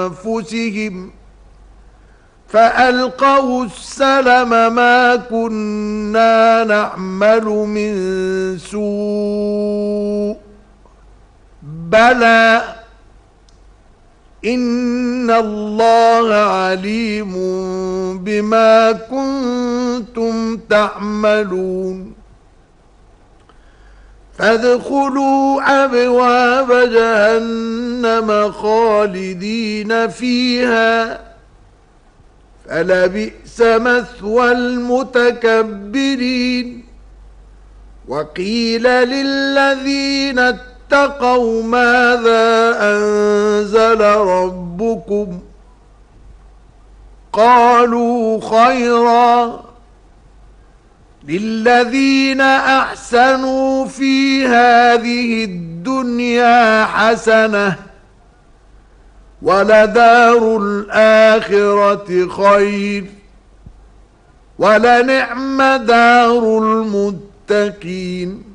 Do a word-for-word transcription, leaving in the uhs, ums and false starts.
أنفسهم فألقوا السلم ما كنا نعمل من سوء بلى إن الله عليم بما كنتم تعملون فادخلوا أبواب جهنم خالدين فيها فلبئس مثوى المتكبرين وقيل للذين اتقوا ماذا أنزل ربكم قالوا خيرا للذين أحسنوا في هذه الدنيا حسنة ولدار الآخرة خير ولنعم دار المتقين